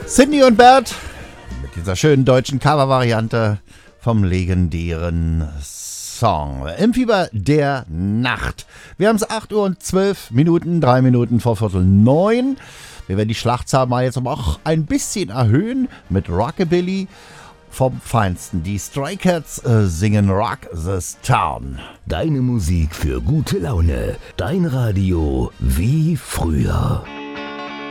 Cindy und Bert mit dieser schönen deutschen Cover-Variante vom legendären Song Im Fieber der Nacht. Wir haben es 8 Uhr und 12 Minuten, 3 Minuten vor Viertel 9. Wir werden die Schlachtzahl mal jetzt aber auch ein bisschen erhöhen mit Rockabilly vom Feinsten. Die Stray Cats singen Rock This Town. Deine Musik für gute Laune. Dein Radio wie früher.